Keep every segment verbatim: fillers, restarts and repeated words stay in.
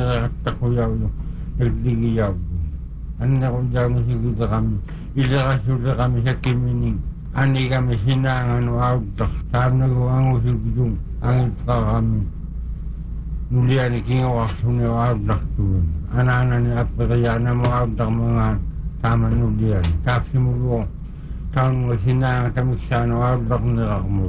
nakakatakuyaw yung nagdigiyaw. Ano na kung dyan siguro kami, ilakasuda kami sa kiminig. Ani kami sinangan o autak, saan nagawang usig yung angit ka kami. Nulian ikingawas ni autak tuwin. Anana ni apataya na mo autak mga tama nulian. Tapos mo ko, saan mo sinangan kami saan o autak nila mo.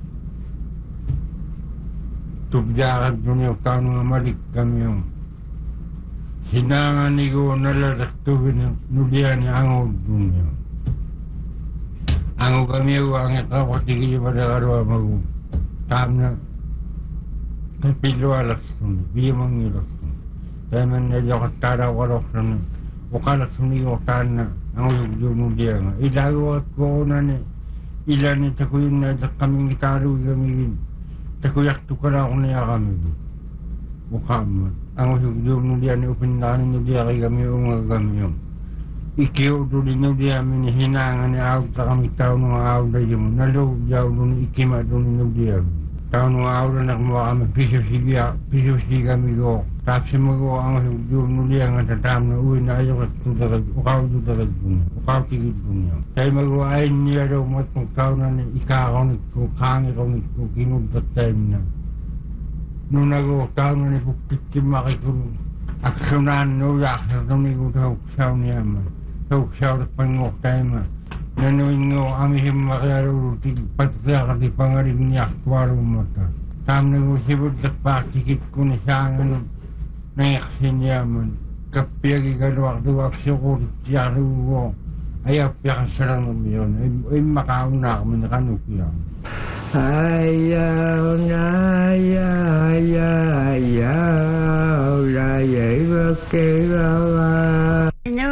Tubjakat ko niyo, saan nga malik kami yung. Sinangan ni ko nalatak tuwin nulian ni angod niyo. Ang kami ko ang ito patigil pada karwa magu. Tamna kapilo alas kun, biya mangilas kun. Kaya man medyo katara walok na ukalas ni ko kana ang yung dia nga. Ilago at ko na ni ilan ni takuyin na kaming gitaro kami. Takuyak tukara ko niya kami. Mukam. Ang yung dia ni upinanan ni dia kay kami yung kami yung. Ikiw doon nyo di amin hinangan ni Aud sa kami tao ng Aud ay yung nalog yaw doon ikima doon nyo di amin. Tao ng Aud na nakumuha kami piso-siga, piso-siga kami ko. Tapos mo ko ang doon nyo di ang tatam na uwi na ayaw at tutagad, ukaw tutagad doon, ukaw tigid doon nyo. Kaya mag-uayin niya daw mat kung tao na ni ikakaw ni kung kangi kaw ni kung kinugdat tayo na. Nung nag-uaw tao na ni pukikim makikong aksyonan no yak sa tumi ko daw saw niya man. So, siya ulit pangok tayo ma. Nanuin nga kami siya makayaro, patya ka di pangarig niya, kwaro mo ta. Tam na ko sibod at pakikit ko na siya nga nung nangyakin niya man. Kapiyagi ka duwak-duwak siya ko, siya ko. Ayaw piya ka sa lang ng yun. Ay makauna ka man nakanukya. Ayaw na, ayaw, ayaw, ayaw, ayaw, ayaw,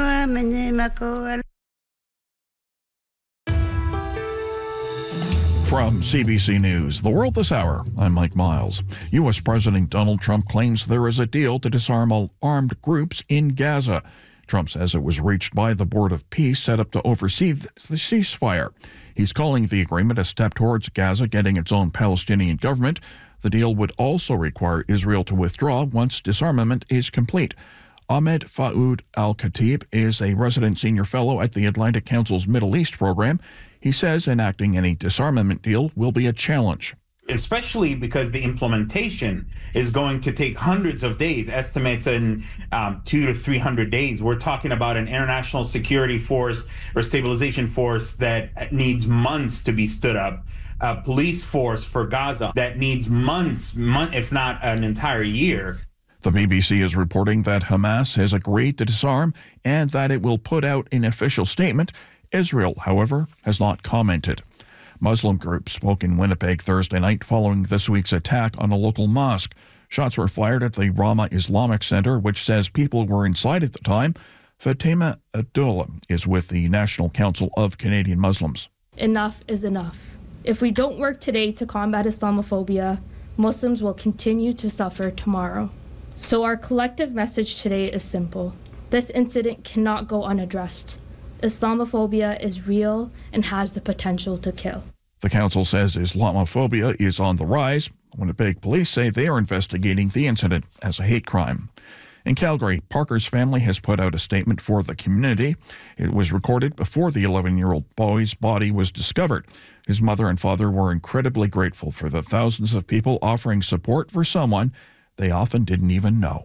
From C B C News, The World This Hour, I'm Mike Miles. U S President Donald Trump claims there is a deal to disarm all armed groups in Gaza. Trump says it was reached by the Board of Peace set up to oversee the ceasefire. He's calling the agreement a step towards Gaza getting its own Palestinian government. The deal would also require Israel to withdraw once disarmament is complete. Ahmed Faoud Al-Khatib is a resident senior fellow at the Atlantic Council's Middle East program. He says enacting any disarmament deal will be a challenge. Especially because the implementation is going to take hundreds of days, estimates in um, two to three hundred days. We're talking about an international security force or stabilization force that needs months to be stood up, a police force for Gaza that needs months, month, if not an entire year. The B B C is reporting that Hamas has agreed to disarm and that it will put out an official statement. Israel, however, has not commented. Muslim groups spoke in Winnipeg Thursday night following this week's attack on a local mosque. Shots were fired at the Rama Islamic Center, which says people were inside at the time. Fatima Abdullah is with the National Council of Canadian Muslims. Enough is enough. If we don't work today to combat Islamophobia, Muslims will continue to suffer tomorrow. So our collective message today is simple. This incident cannot go unaddressed. Islamophobia is real and has the potential to kill. The council says Islamophobia is on the rise. Winnipeg police say they are investigating the incident as a hate crime. In Calgary, Parker's family has put out a statement for the community. It was recorded before the eleven-year-old boy's body was discovered. His mother and father were incredibly grateful for the thousands of people offering support for someone they often didn't even know.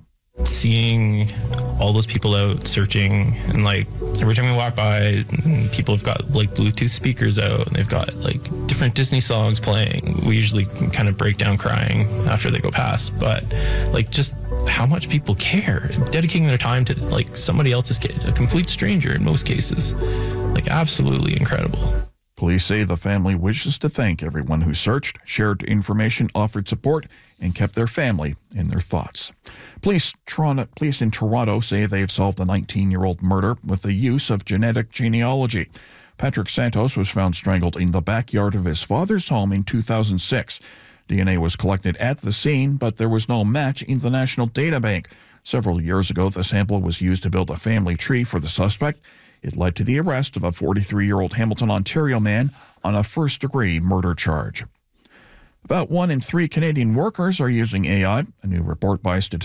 Seeing all those people out searching, and like every time we walk by, people have got like Bluetooth speakers out and they've got like different Disney songs playing. We usually kind of break down crying after they go past, but like just how much people care, dedicating their time to like somebody else's kid, a complete stranger in most cases. Like absolutely incredible. Police say the family wishes to thank everyone who searched, shared information, offered support, and kept their family in their thoughts. Police, Toronto, police in Toronto say they've solved a nineteen-year-old murder with the use of genetic genealogy. Patrick Santos was found strangled in the backyard of his father's home in two thousand six. D N A was collected at the scene, but there was no match in the National Data Bank. Several years ago, the sample was used to build a family tree for the suspect. It led to the arrest of a forty-three-year-old Hamilton, Ontario man on a first-degree murder charge. About one in three Canadian workers are using A I. A new report by Statistics